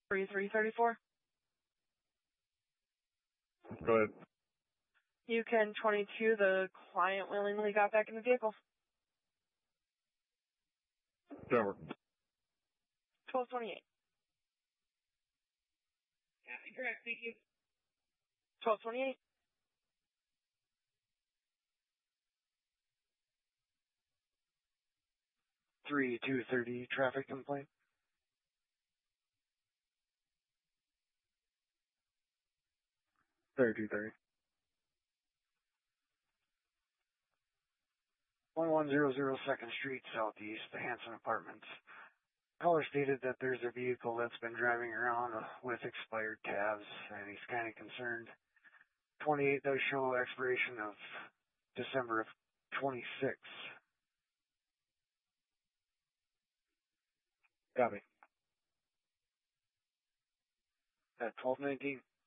3334. Go ahead. UCAN 22, the client willingly got back in the vehicle. Denver. 1228. Yeah, correct. Thank you. 1228. Three 230 traffic complaint. Third 230. 1100 2nd Street Southeast, the Hanson Apartments. Caller stated that there's a vehicle that's been driving around with expired tabs, and he's kind of concerned. 28 does show expiration of December of 26. Copy. At 1219.